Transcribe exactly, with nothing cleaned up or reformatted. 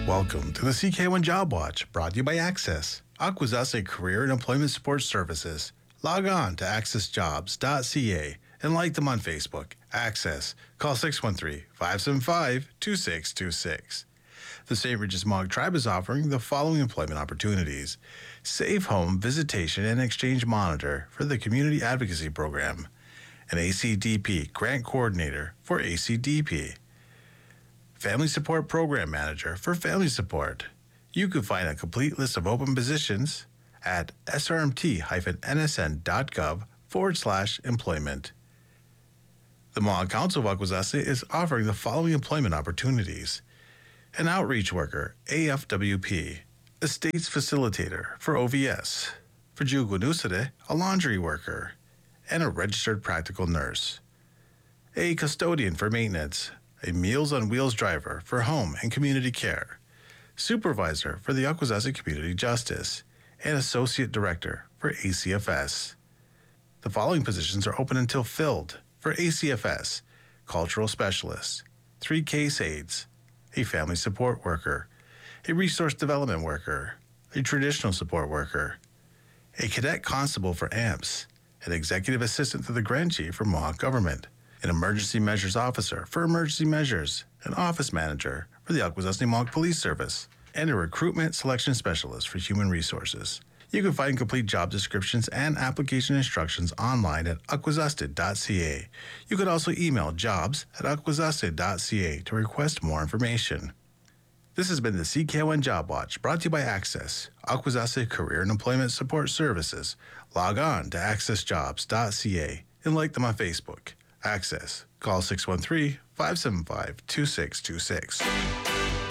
Welcome to the C K one Job Watch, brought to you by Access, Akwesasne Career and Employment Support Services. Log on to access jobs dot c a and like them on Facebook. Access. Call six one three, five seven five, two six two six. The Saint Regis Mohawk Tribe is offering the following employment opportunities. Safe Home Visitation and Exchange Monitor for the Community Advocacy Program. An A C D P Grant Coordinator for A C D P. Family Support Program Manager for Family Support. You can find a complete list of open positions at srmt-nsn.gov forward slash employment. The Mohawk Council of Akwesasne is offering the following employment opportunities. An outreach worker, A F W P. Estates facilitator for O V S. For Jugunusade, a laundry worker. And a registered practical nurse. A custodian for maintenance. A Meals on Wheels driver for home and community care. Supervisor for the Akwesasne Community Justice. And associate director for A C F S. The following positions are open until filled. For A C F S, cultural specialist, three case aides, a family support worker, a resource development worker, a traditional support worker, a cadet constable for A M P S, an executive assistant to the Grand Chief for Mohawk Government, an emergency measures officer for emergency measures, an office manager for the Akwesasne Mohawk Police Service, and a recruitment selection specialist for human resources. You can find complete job descriptions and application instructions online at akwesasne dot c a. You could also email jobs at akwesasne dot c a to request more information. This has been the C K one Job Watch, brought to you by Access, Akwesasne Career and Employment Support Services. Log on to access jobs dot c a and like them on Facebook. Access. Call six one three, five seven five, two six two six.